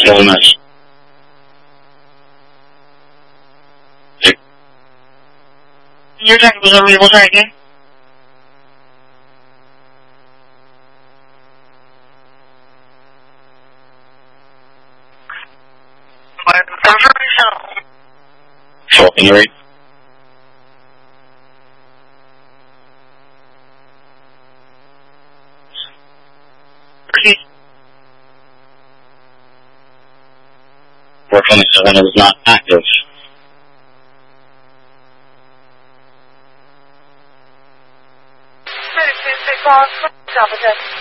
So much. You're talking about we'll try again. So can you read? Work on this when it was not active. Stop it.